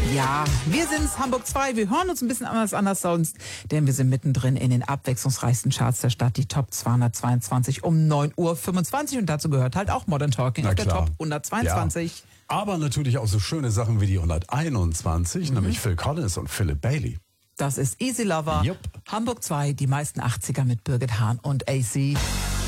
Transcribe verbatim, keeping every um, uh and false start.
Ja, wir sind's, Hamburg zwei. Wir hören uns ein bisschen anders anders sonst, denn wir sind mittendrin in den abwechslungsreichsten Charts der Stadt, die Top zweihundertzweiundzwanzig um neun Uhr fünfundzwanzig. Und dazu gehört halt auch Modern Talking Na auf der klar. Top hundertzweiundzwanzig. Ja. Aber natürlich auch so schöne Sachen wie die hunderteinundzwanzig, mhm. nämlich Phil Collins und Philip Bailey. Das ist Easy Lover. Jupp. Hamburg zwei, die meisten achtziger mit Birgit Hahn und A C.